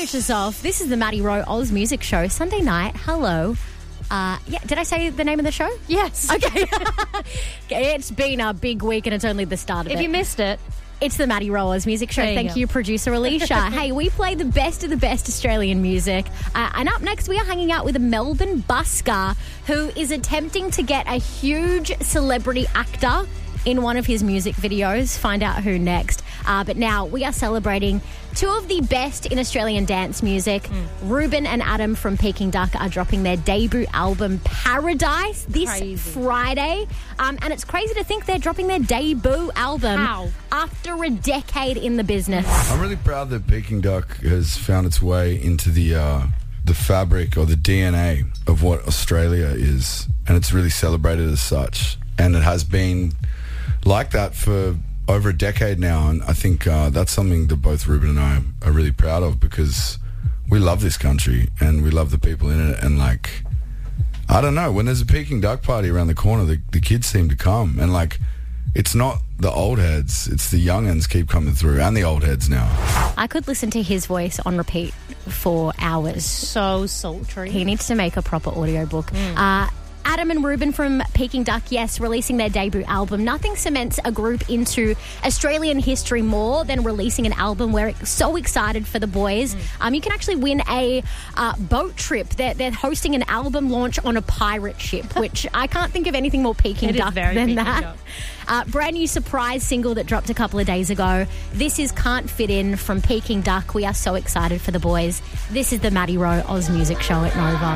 switch this off. This is the Maddie Rowe Oz Music Show, Sunday night. Hello. Did I say the name of the show? Yes. Okay. It's been a big week and it's only the start of it. If you missed it, it's the Maddie Rowe Oz Music Show. Thank go. you, producer Alicia. Hey, we play the best of the best Australian music. And up next, we are hanging out with a Melbourne busker who is attempting to get a huge celebrity actor in one of his music videos. Find out who next. But now we are celebrating two of the best in Australian dance music. Ruben and Adam from Peking Duck are dropping their debut album, Paradise, this Friday. And it's crazy to think they're dropping their debut album after a decade in the business. I'm really proud that Peking Duck has found its way into the fabric or the DNA of what Australia is. And it's really celebrated as such. And it has been like that for over a decade now, and I think that's something that both Ruben and I are really proud of, because we love this country and we love the people in it. And like, I don't know, when there's a Peking Duck party around the corner, the kids seem to come, and like, it's not the old heads, it's the young'uns keep coming through, and the old heads now. I could listen to his voice on repeat for hours. so sultry. He needs to make a proper audiobook. Adam and Ruben from Peking Duck, yes, releasing their debut album. Nothing cements a group into Australian history more than releasing an album. We're so excited for the boys. You can actually win a boat trip. They're hosting an album launch on a pirate ship, which I can't think of anything more Peking Duck than Peking that. Brand new surprise single that dropped a couple of days ago. This is Can't Fit In from Peking Duck. We are so excited for the boys. This is the Maddie Rowe Oz Music Show at Nova.